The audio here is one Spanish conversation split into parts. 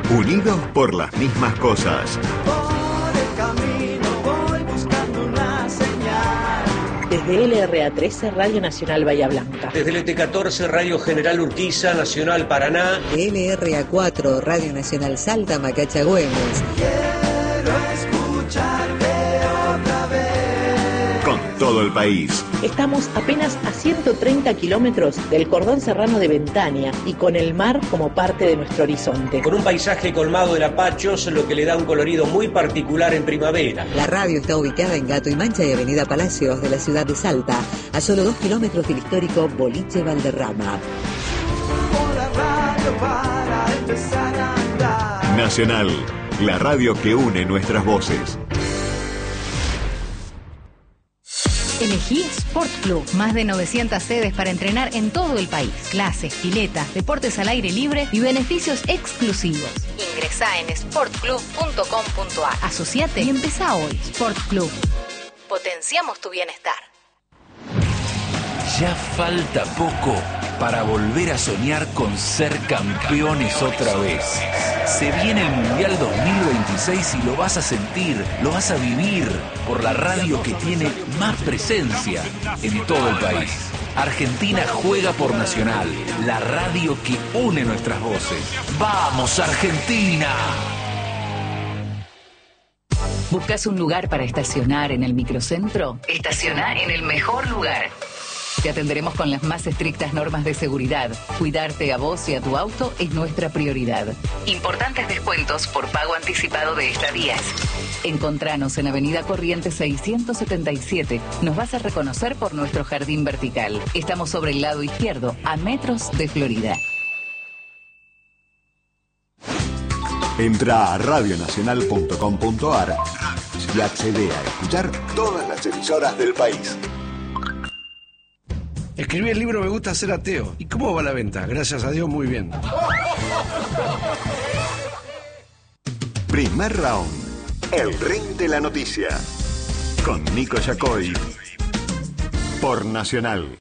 Unidos por las mismas cosas. Por el camino voy buscando una señal. Desde LRA13, Radio Nacional Bahía Blanca. Desde el ET14, Radio General Urquiza, Nacional Paraná. LRA4, Radio Nacional Salta, Macacha Güemes. Quiero escucharte otra vez. Con todo el país. Estamos apenas a 130 kilómetros del cordón serrano de Ventania y con el mar como parte de nuestro horizonte. Con un paisaje colmado de lapachos, lo que le da un colorido muy particular en primavera. La radio está ubicada en Gato y Mancha y Avenida Palacios de la ciudad de Salta, a solo 2 kilómetros del histórico Boliche Valderrama. Por la radio para empezar a andar. Nacional, la radio que une nuestras voces. Elegí Sport Club. Más de 900 sedes para entrenar en todo el país. Clases, piletas, deportes al aire libre y beneficios exclusivos. Ingresá en sportclub.com.ar. Asociate y empezá hoy. Sport Club. Potenciamos tu bienestar. Ya falta poco para volver a soñar con ser campeones otra vez. Se viene el Mundial 2026 y lo vas a sentir, lo vas a vivir por la radio que tiene más presencia en todo el país. Argentina juega por Nacional, la radio que une nuestras voces. ¡Vamos, Argentina! ¿Buscas un lugar para estacionar en el microcentro? Estacioná en el mejor lugar. Te atenderemos con las más estrictas normas de seguridad. Cuidarte a vos y a tu auto es nuestra prioridad. Importantes descuentos por pago anticipado de estadías. Encontranos en Avenida Corrientes 677. Nos vas a reconocer por nuestro jardín vertical. Estamos sobre el lado izquierdo, a metros de Florida. Entra a radionacional.com.ar y accede a escuchar todas las emisoras del país. Escribí el libro Me gusta ser ateo. ¿Y cómo va la venta? Gracias a Dios, muy bien. Primer round. El ring de la noticia. Con Nico Yacoy. Por Nacional.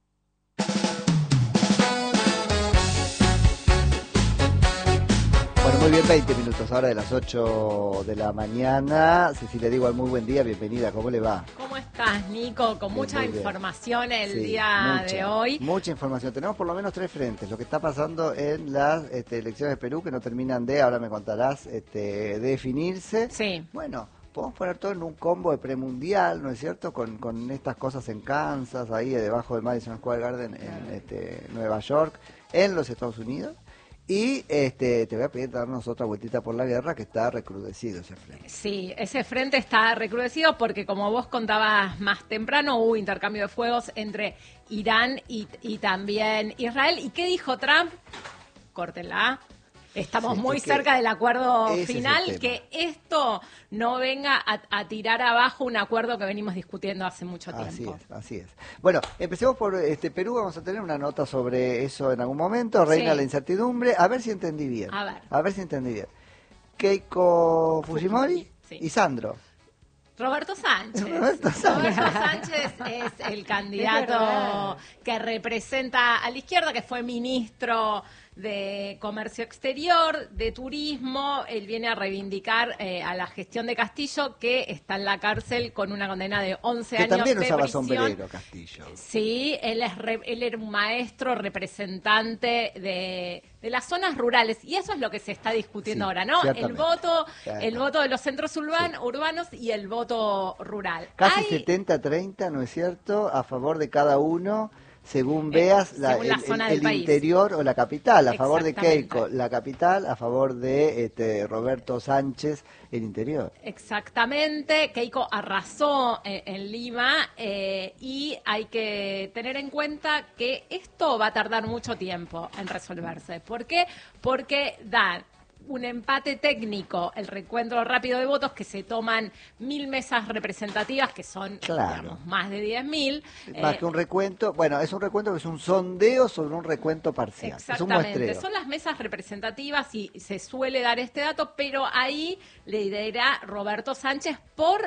Bueno, muy bien, 20 minutos ahora de las 8 de la mañana. Cecilia Diego, muy buen día, bienvenida, ¿cómo le va? ¿Cómo estás, Nico? Con mucha información el Sí, día mucha, de hoy. Mucha información, tenemos por lo menos 3 frentes. Lo que está pasando en las elecciones de Perú, que no terminan ahora me contarás, de definirse. Sí. Bueno, podemos poner todo en un combo de premundial, ¿no es cierto? Con estas cosas en Kansas, ahí debajo del Madison Square Garden en Nueva York, en los Estados Unidos. Y te voy a pedir darnos otra vueltita por la guerra, que está recrudecido ese frente. Sí, ese frente está recrudecido porque, como vos contabas más temprano, hubo intercambio de fuegos entre Irán y también Israel. ¿Y qué dijo Trump? Córtenla. Estamos muy cerca del acuerdo final, que esto no venga a tirar abajo un acuerdo que venimos discutiendo hace mucho tiempo. Así es. Bueno, empecemos por Perú, vamos a tener una nota sobre eso en algún momento, reina la incertidumbre, a ver si entendí bien. A ver si entendí bien. Keiko Fujimori y Sandro. Roberto Sánchez. Roberto Sánchez es el candidato que representa a la izquierda, que fue ministro de Comercio Exterior, de Turismo. Él viene a reivindicar a la gestión de Castillo, que está en la cárcel con una condena de 11 años de prisión. Que también usaba sombrero, Castillo. Sí, él era un maestro representante de las zonas rurales, y eso es lo que se está discutiendo ahora, ¿no? El voto de los centros urbanos y el voto rural. Casi 70-30, ¿no es cierto?, a favor de cada uno, según veas el interior o la capital, a favor de Keiko, la capital, a favor de Roberto Sánchez, el interior. Exactamente, Keiko arrasó en Lima y hay que tener en cuenta que esto va a tardar mucho tiempo en resolverse. ¿Por qué? Porque da un empate técnico, el recuento rápido de votos, que se toman 1.000 mesas representativas, que son digamos, más de 10.000. Más que un recuento, bueno, es un recuento que es un sondeo sobre un recuento parcial. Exactamente, es un muestreo. Son las mesas representativas y se suele dar este dato, pero ahí le dirá Roberto Sánchez por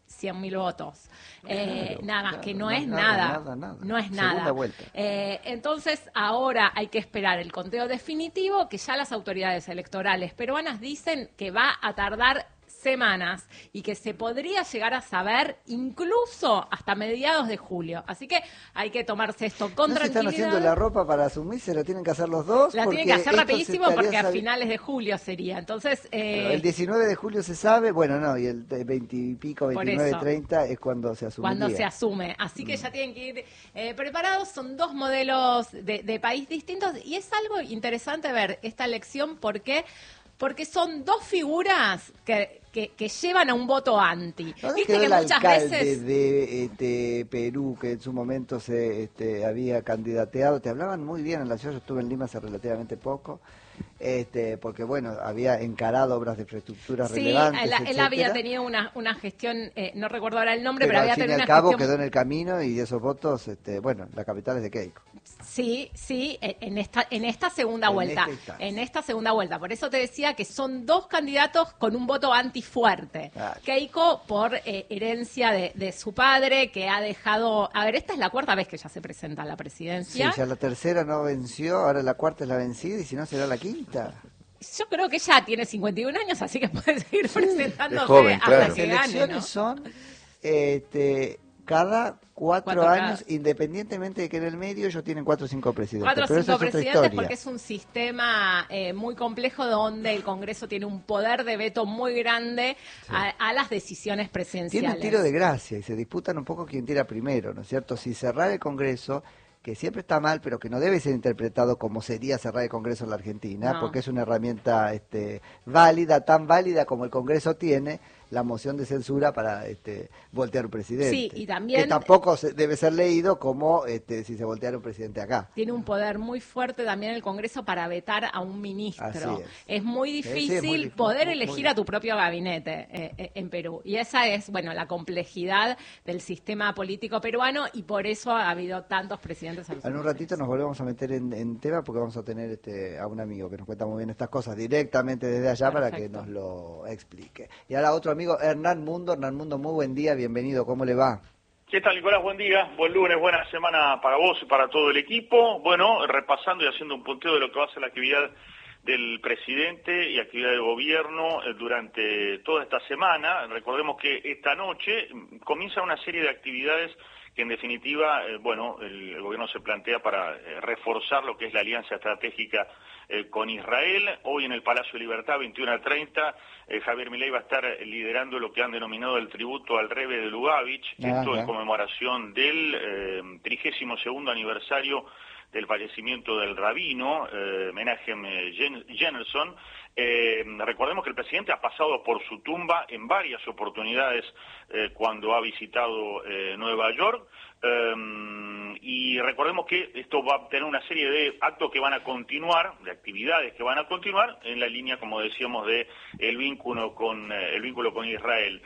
100.000 votos. Nada más, que no es nada. nada. No es Segunda nada. vuelta. Entonces, ahora hay que esperar el conteo definitivo, que ya las autoridades electorales peruanas dicen que va a tardar semanas y que se podría llegar a saber incluso hasta mediados de julio. Así que hay que tomarse esto con ¿No se tranquilidad. están haciendo la ropa para asumirse? ¿Lo tienen que hacer los dos? La tienen que hacer esto rapidísimo se estaría porque a finales de julio sería. Entonces, Pero el 19 de julio se sabe, bueno, no, y el 20 y pico, 29, eso. 30 es cuando se asume. Cuando se asume. Así que ya tienen que ir preparados. Son dos modelos de país distintos y es algo interesante ver esta elección porque son dos figuras que llevan a un voto anti. ¿Dónde Viste quedó que el muchas alcalde veces de Perú, que en su momento se había candidateado? Te hablaban muy bien en la ciudad, yo estuve en Lima hace relativamente poco, porque bueno, había encarado obras de infraestructura relevantes, él etcétera. había tenido una gestión, no recuerdo ahora el nombre, Pero pero había al fin y tenido al una cabo gestión. quedó en el camino y esos votos, bueno, la capital es de Keiko. Sí, en esta segunda vuelta. En esta segunda vuelta. Por eso te decía que son dos candidatos con un voto antifuerte. Claro. Keiko, por herencia de su padre, que ha dejado... A ver, esta es la cuarta vez que ya se presenta a la Sí, presidencia. ya la tercera no venció, ahora la cuarta es la vencida y si no será la quinta. Yo creo que ella tiene 51 años, así que puede seguir presentándose joven, hasta claro. que Las gane, elecciones ¿no? son cada cuatro años, independientemente de que en el medio ellos tienen 4 o 5 presidentes. 4 o Pero 5 esa es otra presidentes historia. porque es un sistema muy complejo donde el Congreso tiene un poder de veto muy grande a las decisiones presidenciales. Tiene un tiro de gracia y se disputan un poco quién tira primero, ¿no es cierto? Si cerrar el Congreso, que siempre está mal, pero que no debe ser interpretado como sería cerrar el Congreso en la Argentina, No. porque es una herramienta válida, tan válida como el Congreso tiene la moción de censura para voltear un presidente. Sí, y también que tampoco debe ser leído como si se volteara un presidente acá. tiene un poder muy fuerte también el Congreso para vetar a un ministro. Así Es muy Sí, difícil es muy difícil, poder muy elegir difícil. a tu propio gabinete en Perú. Y esa es, bueno, la complejidad del sistema político peruano y por eso ha habido tantos presidentes. En un ratito nos volvemos a meter en tema porque vamos a tener a un amigo que nos cuenta muy bien estas cosas directamente desde allá para que Perfecto. nos lo explique. Y ahora otro amigo, Hernán Mundo. Hernán Mundo, muy buen día, bienvenido, ¿cómo le va? ¿Qué tal, Nicolás? Buen día, buen lunes, buena semana para vos y para todo el equipo. Bueno, repasando y haciendo un punteo de lo que va a ser la actividad del presidente y actividad del gobierno durante toda esta semana. Recordemos que esta noche comienza una serie de actividades que en definitiva, bueno, el gobierno se plantea para reforzar lo que es la alianza estratégica con Israel. Hoy en el Palacio de Libertad, 21:30, Javier Milei va a estar liderando lo que han denominado el tributo al Rebbe de Lubavitch, esto en conmemoración del 32º aniversario del fallecimiento del rabino, Menachem Jennerson. Recordemos que el presidente ha pasado por su tumba en varias oportunidades cuando ha visitado Nueva York, y recordemos que esto va a tener una serie de actos que van a continuar, de actividades que van a continuar en la línea, como decíamos, de el vínculo con Israel,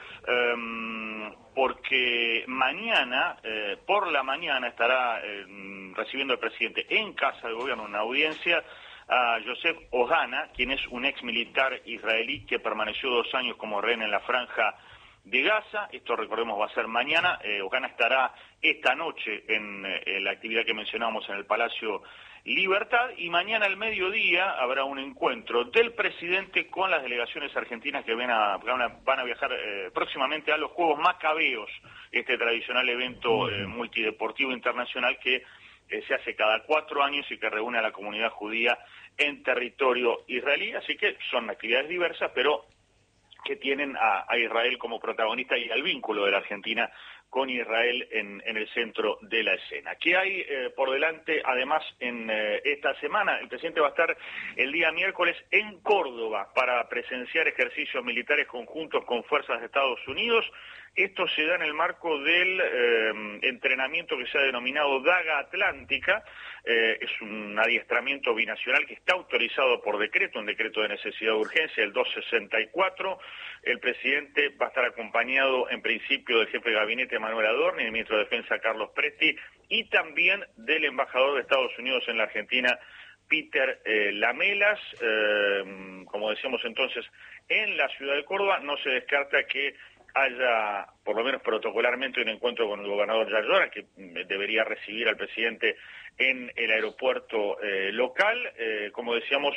porque mañana, por la mañana, estará recibiendo el presidente en Casa de Gobierno una audiencia a Joseph Ohana, quien es un ex militar israelí que permaneció 2 años como rehén en la franja de Gaza. Esto, recordemos, va a ser mañana. Ohana estará esta noche en la actividad que mencionábamos en el Palacio Libertad, y mañana al mediodía habrá un encuentro del presidente con las delegaciones argentinas que van a viajar próximamente a los Juegos Macabeos, este tradicional evento multideportivo internacional que se hace cada 4 años y que reúne a la comunidad judía en territorio israelí. Así que son actividades diversas, pero que tienen a Israel como protagonista y al vínculo de la Argentina con Israel en el centro de la escena. ¿Qué hay por delante, además, en esta semana? El presidente va a estar el día miércoles en Córdoba para presenciar ejercicios militares conjuntos con fuerzas de Estados Unidos. Esto se da en el marco del entrenamiento que se ha denominado Daga Atlántica. Es un adiestramiento binacional que está autorizado por decreto, un decreto de necesidad de urgencia, el 264. El presidente va a estar acompañado en principio del jefe de gabinete Manuel Adorni, del ministro de Defensa Carlos Presti, y también del embajador de Estados Unidos en la Argentina, Peter Lamelas. Como decíamos entonces, en la ciudad de Córdoba no se descarta que haya, por lo menos protocolarmente, un encuentro con el gobernador Yayora, que debería recibir al presidente en el aeropuerto local. Como decíamos,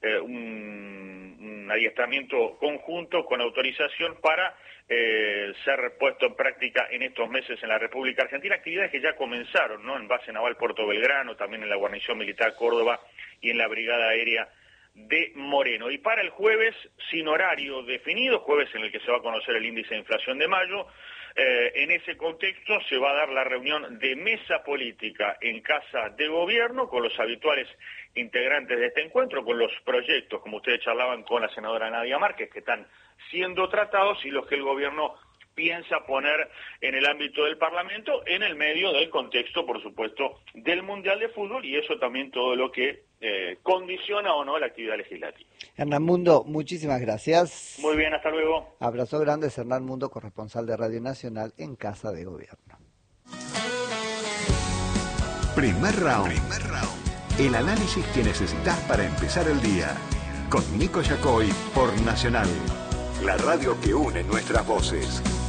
un adiestramiento conjunto con autorización para ser puesto en práctica en estos meses en la República Argentina, actividades que ya comenzaron, ¿no? En Base Naval Puerto Belgrano, también en la Guarnición Militar Córdoba y en la Brigada Aérea de Moreno. Y para el jueves, sin horario definido, jueves en el que se va a conocer el índice de inflación de mayo, en ese contexto se va a dar la reunión de mesa política en Casa de Gobierno con los habituales integrantes de este encuentro, con los proyectos, como ustedes charlaban con la senadora Nadia Márquez, que están siendo tratados y los que el gobierno piensa poner en el ámbito del Parlamento, en el medio del contexto, por supuesto, del Mundial de Fútbol, y eso también todo lo que condiciona o no la actividad legislativa. Hernán Mundo, muchísimas gracias. Muy bien, hasta luego. Abrazo grande, es Hernán Mundo, corresponsal de Radio Nacional en Casa de Gobierno. Primer round. El análisis que necesitas para empezar el día. Con Nico Yacoy por Nacional. La radio que une nuestras voces.